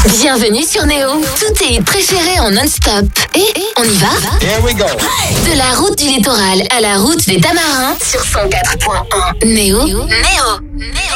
Bienvenue sur Néo. Tous tes hits préférés en non-stop. Et on y va? Here we go. De la route du littoral à la route des Tamarins sur 104.1. Néo.